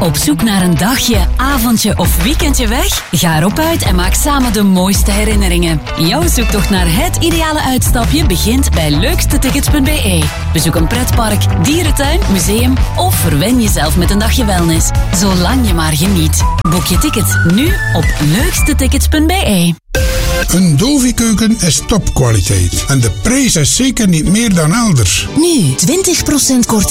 Op zoek naar een dagje, avondje of weekendje weg? Ga erop uit en maak samen de mooiste herinneringen. Jouw zoektocht naar het ideale uitstapje begint bij leukstetickets.be. Bezoek een pretpark, dierentuin, museum of verwen jezelf met een dagje wellness. Zolang je maar geniet. Boek je tickets nu op leukstetickets.be. Een Dovi-keuken is topkwaliteit. En de prijs is zeker niet meer dan elders. Nu 20% korting